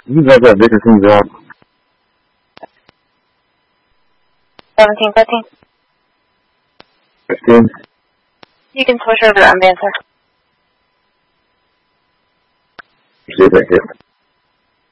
You got that Dickerson job. 1715. 15. You can switch over to unband, sir. Thank you.